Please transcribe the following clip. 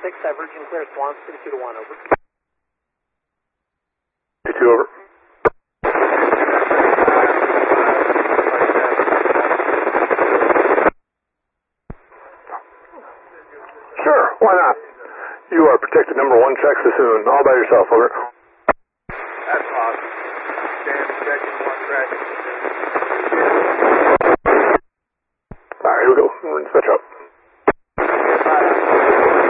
6, diverging clear Swan, City 2 to 1, over. 2 over. Sure, why not? You are protected number 1, check Sassoon, all by yourself, over. That's awesome. Stand checking 1 track.